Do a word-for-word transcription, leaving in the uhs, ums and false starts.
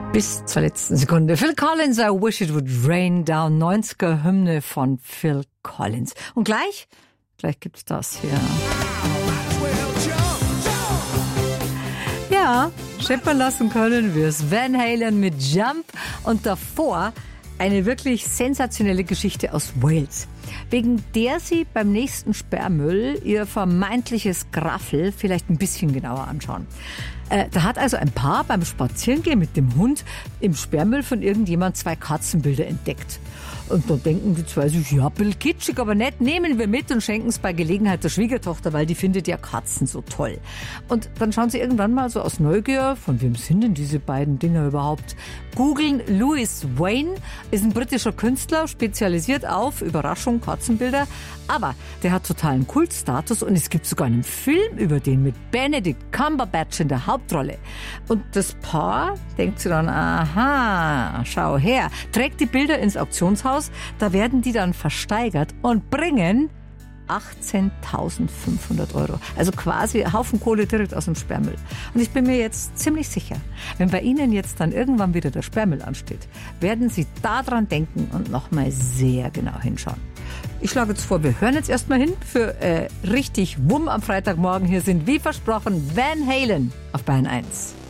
Bis zur letzten Sekunde. Phil Collins, I Wish It Would Rain Down. neunziger Hymne von Phil Collins. Und gleich, gleich gibt's das hier. Ja, scheppern lassen können wir's. Van Halen mit Jump und davor eine wirklich sensationelle Geschichte aus Wales, wegen der Sie beim nächsten Sperrmüll Ihr vermeintliches Graffel vielleicht ein bisschen genauer anschauen. Äh, da hat also ein Paar beim Spazierengehen mit dem Hund im Sperrmüll von irgendjemand zwei Katzenbilder entdeckt. Und dann denken die zwei sich, ja, bill kitschig, aber nett, nehmen wir mit und schenken es bei Gelegenheit der Schwiegertochter, weil die findet ja Katzen so toll. Und dann schauen sie irgendwann mal so aus Neugier, von wem sind denn diese beiden Dinger überhaupt? Googeln, Louis Wain ist ein britischer Künstler, spezialisiert auf, Überraschung, Katzenbilder. Aber der hat totalen Kultstatus und es gibt sogar einen Film über den mit Benedict Cumberbatch in der Hauptrolle. Und das Paar denkt sich dann, aha, schau her, trägt die Bilder ins Auktionshaus, da werden die dann versteigert und bringen achtzehntausendfünfhundert Euro. Also quasi ein Haufen Kohle direkt aus dem Sperrmüll. Und ich bin mir jetzt ziemlich sicher, wenn bei Ihnen jetzt dann irgendwann wieder der Sperrmüll ansteht, werden Sie daran denken und nochmal sehr genau hinschauen. Ich schlage jetzt vor, wir hören jetzt erstmal hin für äh, richtig Wumm am Freitagmorgen. Hier sind wie versprochen Van Halen auf Bayern eins.